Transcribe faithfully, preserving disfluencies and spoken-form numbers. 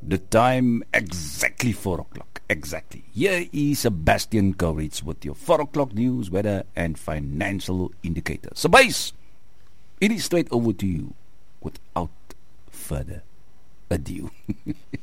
The time exactly four o'clock. Exactly. Here is Sebastian Courage with your four o'clock news, weather, and financial indicators. So, base, it is straight over to you without further ado.